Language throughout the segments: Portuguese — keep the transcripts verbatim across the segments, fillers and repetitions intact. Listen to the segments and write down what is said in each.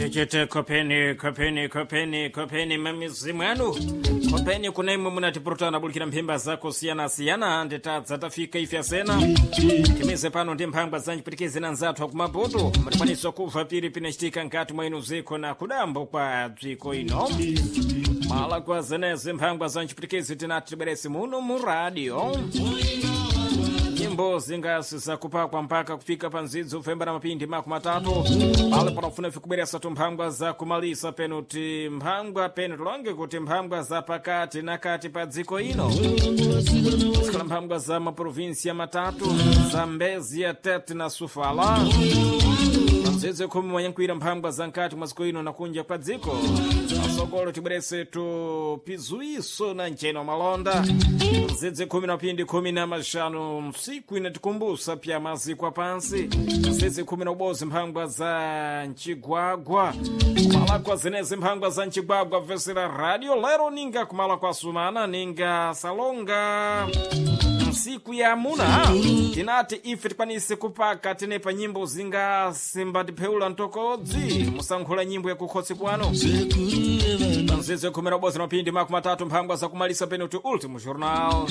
Chechete kopeni kopeni kopeni kopeni mamizimwanu kopeni kunaimwe munatipurutana bulikira mphemba zako siyana siyana ndetadza tafika ifya sena timize pano ndi mphangwa zanjipitikize na nzathu akumapoto matikwaniswa kuva piri pinachitika nkati mwa inu ziko na kudambo kwa dziko ino mala kwa zeneze mphangwa zanjipitikize tinati tiberesi muno mu radio nyimbo zingasi zakupakwa mpaka kufika panzidzo ufemba na mapindi maku matatu pale panafuna fikubweresa tu mphangwa za kumalisa penuti mphangwa penu tulonge kuti mphangwa za pakati na kati pa dziko ino zikala mphangwa za maprovinsia matatu za Mbezi ya Tete na Sofala panzidzo kumi mwanyankwira mphangwa za nkati mwa dziko ino na kunja kwa dziko asogolo tibwerese tu pizuiso na ncheno malonda panzidzo kumi na pindi kumi na mashanu siku inatikumbusa pya maziko pansi zizi kumi na ubozi mphangwa za nchigwagwa kumala kwa zenezi mphangwa za nchigwagwa vesera radio lero ninga kumala kwa sumana ninga salonga siku ya muna tinati ife tipanise kupaka tinepa nyimbo zinga simbatipeula ntokodzi musankhula nyimbo ya kukhotsi kwano panzizi kumi na ubozi na pindi maku matatu mphangwa za kumalisa penuti ultimo jornal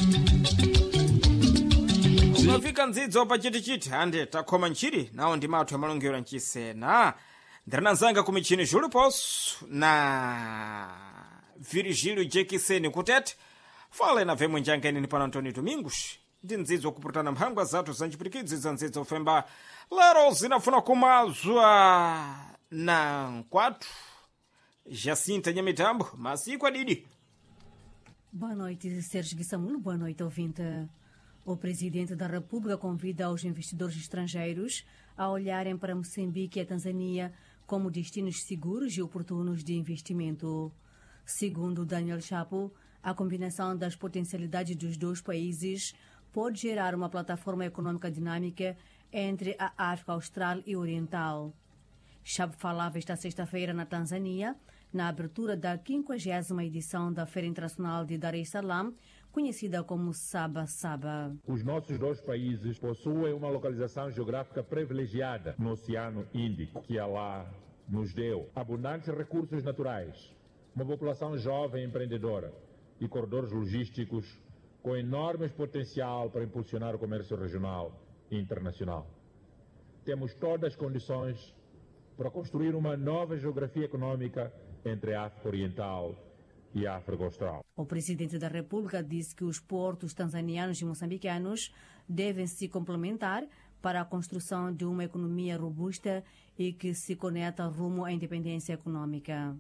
ukafika nzidzo pa chitichiti ande takhoma nchiri nawo ndi mathu amalongero nchisena ndirananzanga ku michini julipos na Virgílio Jekiseni kutete fale na vemwe njangeni ni pana Antônio Domingos ndi nzidzo kupurutana mphangwa zathu zanjipirikidzi za nzidzo ufemba lero zinafuna kumazwa na nkwathu Jacinta Nyamitambo masiku adidi. Boa noite, Sérgio Guissamulo. Boa noite, ouvinte. O presidente da República convida os investidores estrangeiros a olharem para Moçambique e a Tanzânia como destinos seguros e oportunos de investimento. Segundo Daniel Chapo, a combinação das potencialidades dos dois países pode gerar uma plataforma econômica dinâmica entre a África Austral e Oriental. Chapo falava esta sexta-feira na Tanzânia, na abertura da quinquagésima edição da Feira Internacional de Dar es Salaam, conhecida como Saba Saba. Os nossos dois países possuem uma localização geográfica privilegiada no Oceano Índico, que Allah nos deu abundantes recursos naturais, uma população jovem e empreendedora e corredores logísticos com enorme potencial para impulsionar o comércio regional e internacional. Temos todas as condições para construir uma nova geografia econômica entre a África Oriental e a África Austral. O presidente da República disse que os portos tanzanianos e moçambicanos devem se complementar para a construção de uma economia robusta e que se conecta rumo à independência econômica.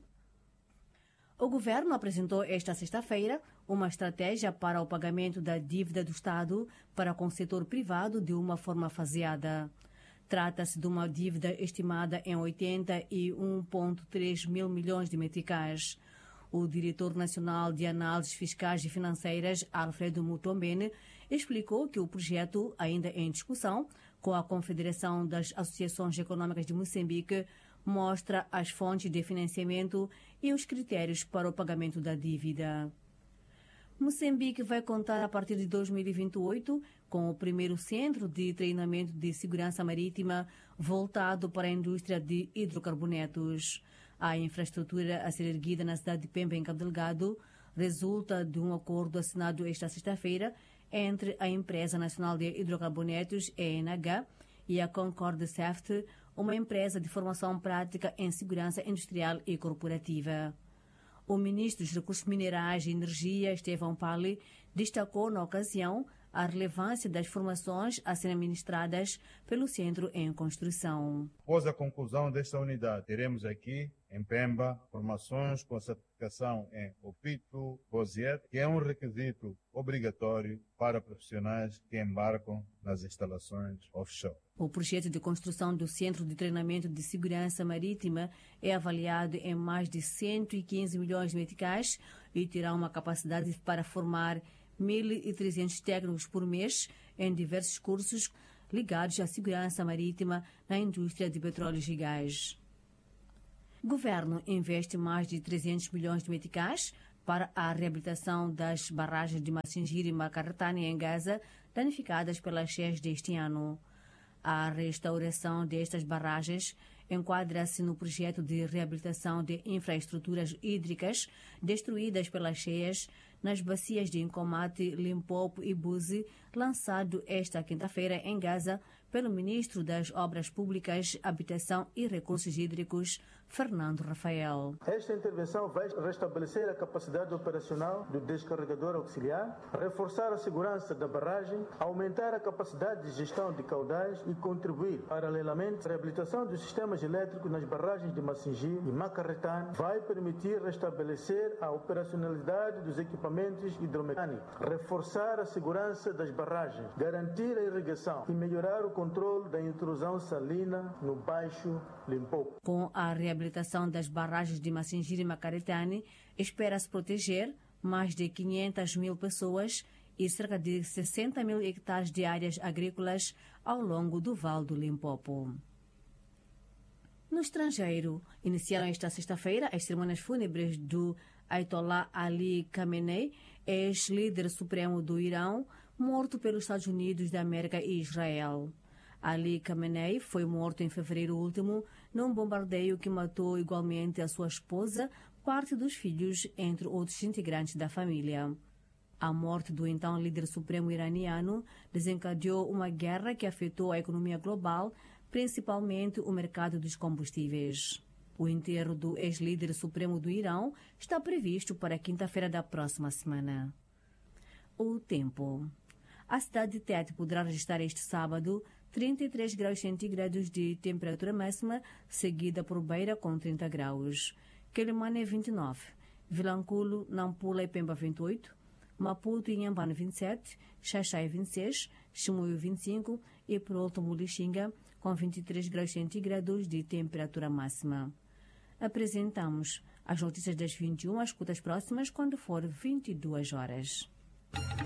O governo apresentou esta sexta-feira uma estratégia para o pagamento da dívida do Estado para com o setor privado de uma forma faseada. Trata-se de uma dívida estimada em oitenta e um vírgula três mil milhões de meticais. O diretor nacional de análises fiscais e financeiras, Alfredo Mutombene, explicou que o projeto, ainda em discussão com a Confederação das Associações Econômicas de Moçambique, mostra as fontes de financiamento e os critérios para o pagamento da dívida. Moçambique vai contar a partir de dois mil e vinte e oito com o primeiro centro de treinamento de segurança marítima voltado para a indústria de hidrocarbonetos. A infraestrutura a ser erguida na cidade de Pemba, em Cabo Delgado, resulta de um acordo assinado esta sexta-feira entre a Empresa Nacional de Hidrocarbonetos, E N H, e a Concord Safety, uma empresa de formação prática em segurança industrial e corporativa. O ministro dos Recursos Minerais e Energia, Estevão Pali, destacou na ocasião a relevância das formações a serem ministradas pelo centro em construção. Após a conclusão desta unidade, teremos aqui em Pemba formações com certificação em OPITO, BOSIET, que é um requisito obrigatório para profissionais que embarcam nas instalações offshore. O projeto de construção do Centro de Treinamento de Segurança Marítima é avaliado em mais de cento e quinze milhões de meticais e terá uma capacidade para formar mil e trezentos técnicos por mês em diversos cursos ligados à segurança marítima na indústria de petróleos e gás. O governo investe mais de trezentos milhões de meticais para a reabilitação das barragens de Macingiri e Macaratane em Gaza, danificadas pelas cheias deste ano. A restauração destas barragens enquadra-se no projeto de reabilitação de infraestruturas hídricas destruídas pelas cheias nas bacias de Incomate, Limpopo e Buzi, lançado esta quinta-feira em Gaza pelo ministro das Obras Públicas, Habitação e Recursos Hídricos, Fernando Rafael. Esta intervenção vai restabelecer a capacidade operacional do descarregador auxiliar, reforçar a segurança da barragem, aumentar a capacidade de gestão de caudais e contribuir, paralelamente, à reabilitação dos sistemas elétricos nas barragens de Massingi e Macarretane, vai permitir restabelecer a operacionalidade dos equipamentos hidromecânicos, reforçar a segurança das barragens, garantir a irrigação e melhorar o controle da intrusão salina no Baixo Limpopo. Com a reabilitação das barragens de Massingi e Macaretane, espera-se proteger mais de quinhentas mil pessoas e cerca de sessenta mil hectares de áreas agrícolas ao longo do Vale do Limpopo. No estrangeiro, iniciaram esta sexta-feira as cerimônias fúnebres do Ayatollah Ali Khamenei, ex-líder supremo do Irão, morto pelos Estados Unidos da América e Israel. Ali Khamenei foi morto em fevereiro último num bombardeio que matou igualmente a sua esposa, parte dos filhos, entre outros integrantes da família. A morte do então líder supremo iraniano desencadeou uma guerra que afetou a economia global, principalmente o mercado dos combustíveis. O enterro do ex-líder supremo do Irão está previsto para a quinta-feira da próxima semana. O tempo. A cidade de Tete poderá registrar este sábado trinta e três graus centígrados de temperatura máxima, seguida por Beira com trinta graus. Quelimane vinte e nove, Vilanculo, Nampula e Pemba vinte e oito, Maputo e Inhambane vinte e sete, Xaxai vinte e seis, Chimoio vinte e cinco e por último Lixinga com vinte e três graus centígrados de temperatura máxima. Apresentamos as notícias das vinte e uma, escutas próximas quando for vinte e duas horas.